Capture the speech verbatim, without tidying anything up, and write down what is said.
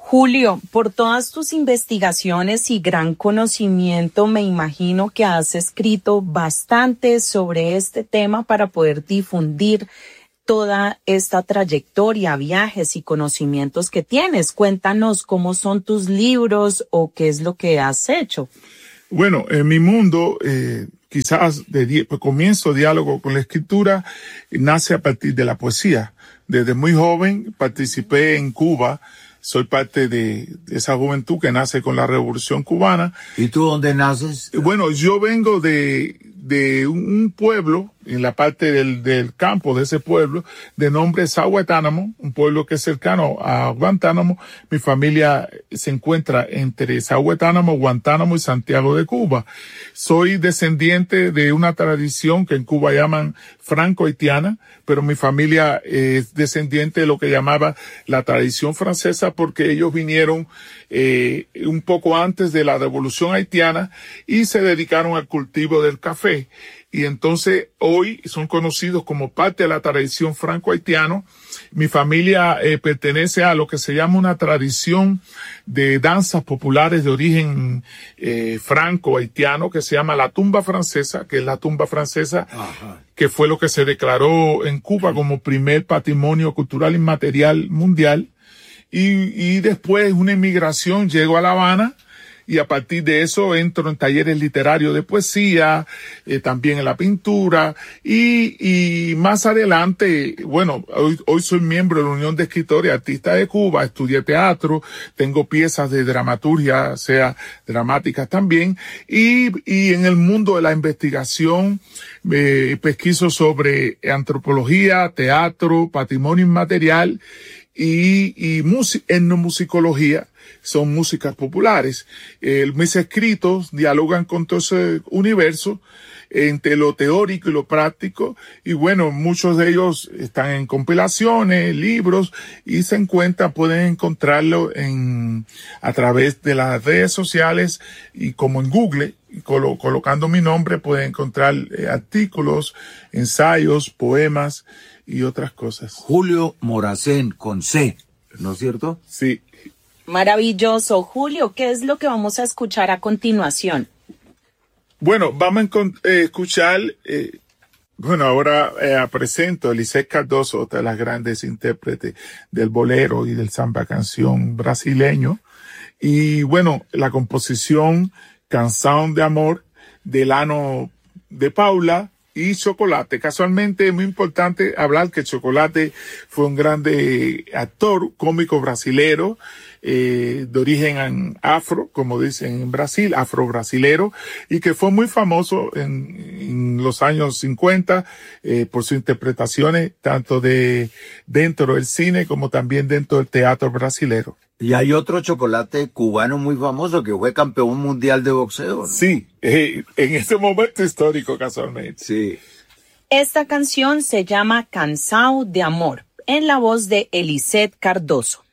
Julio, por todas tus investigaciones y gran conocimiento, me imagino que has escrito bastante sobre este tema para poder difundir toda esta trayectoria, viajes y conocimientos que tienes. Cuéntanos cómo son tus libros o qué es lo que has hecho. Bueno, en mi mundo, eh, quizás de di- pues, comienzo diálogo con la escritura, nace a partir de la poesía. Desde muy joven participé en Cuba. Soy parte de, de esa juventud que nace con la Revolución Cubana. ¿Y tú dónde naces? Bueno, yo vengo de, de un pueblo, en la parte del, del campo de ese pueblo, de nombre Zahuetánamo, un pueblo que es cercano a Guantánamo. Mi familia se encuentra entre Zahuetánamo, Guantánamo y Santiago de Cuba. Soy descendiente de una tradición que en Cuba llaman franco-haitiana, pero mi familia es descendiente de lo que llamaba la tradición francesa, porque ellos vinieron eh, un poco antes de la Revolución Haitiana y se dedicaron al cultivo del café. Y entonces hoy son conocidos como parte de la tradición franco-haitiana. Mi familia eh, pertenece a lo que se llama una tradición de danzas populares de origen eh, franco-haitiano que se llama la tumba francesa, que es la tumba francesa, Ajá. que fue lo que se declaró en Cuba como primer patrimonio cultural inmaterial mundial. Y, y después una inmigración llegó a La Habana. Y a partir de eso entro en talleres literarios de poesía, eh, también en la pintura. Y, y más adelante, bueno, hoy, hoy soy miembro de la Unión de Escritores y Artistas de Cuba, estudié teatro, tengo piezas de dramaturgia, sea dramáticas también. Y, y en el mundo de la investigación, eh, pesquiso sobre antropología, teatro, patrimonio inmaterial y, y mus- etnomusicología. Son músicas populares. Eh, mis escritos dialogan con todo ese universo entre lo teórico y lo práctico. Y bueno, muchos de ellos están en compilaciones, libros, y se encuentran, pueden encontrarlo en, a través de las redes sociales y como en Google, y colo, colocando mi nombre pueden encontrar eh, artículos, ensayos, poemas y otras cosas. Julio Moracén con C, ¿no es cierto? Sí. Maravilloso. Julio, ¿qué es lo que vamos a escuchar a continuación? Bueno, vamos a eh, escuchar, eh, bueno, ahora eh, presento a Lisette Cardoso, otra de las grandes intérpretes del bolero y del samba canción brasileño. Y bueno, la composición Canção de Amor, Delano de Paula y Chocolate. Casualmente es muy importante hablar que Chocolate fue un grande actor, cómico brasilero, eh, de origen afro, como dicen en Brasil, afro-brasilero, y que fue muy famoso en, en los años cincuenta eh, por sus interpretaciones, tanto de dentro del cine como también dentro del teatro brasilero. Y hay otro Chocolate cubano muy famoso que fue campeón mundial de boxeo, ¿no? Sí, eh, en ese momento histórico casualmente. Sí. Esta canción se llama Canção de Amor, en la voz de Lisette Cardoso.